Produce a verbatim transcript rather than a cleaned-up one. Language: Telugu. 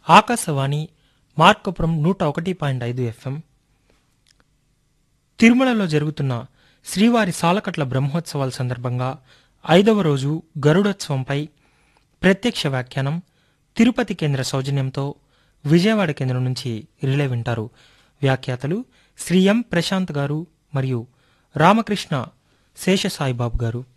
ఆకాశవాణి మార్కపురం నూట ఒకటి పాయింట్ ఐదు ఎఫ్ఎం. తిరుమలలో జరుగుతున్న శ్రీవారి సాలకట్ల బ్రహ్మోత్సవాల సందర్భంగా ఐదవ రోజు గరుడోత్సవంపై ప్రత్యక్ష వ్యాఖ్యానం తిరుపతి కేంద్ర సౌజన్యంతో విజయవాడ కేంద్రం నుంచి రిలే వింటారు. వ్యాఖ్యాతలు శ్రీ ఎం ప్రశాంత్ గారు మరియు రామకృష్ణ శేషసాయిబాబు గారు.